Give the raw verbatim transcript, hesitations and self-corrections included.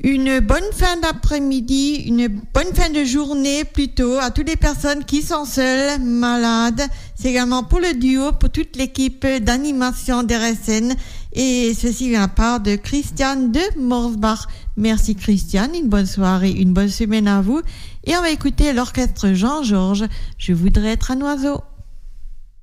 Une bonne fin d'après-midi, une bonne fin de journée plutôt à toutes les personnes qui sont seules, malades. C'est également pour le duo, pour toute l'équipe d'animation d'R S N. Et ceci vient part de Christiane de Morsbach. Merci Christiane, une bonne soirée, une bonne semaine à vous. Et on va écouter l'orchestre Jean-Georges. Je voudrais être un oiseau.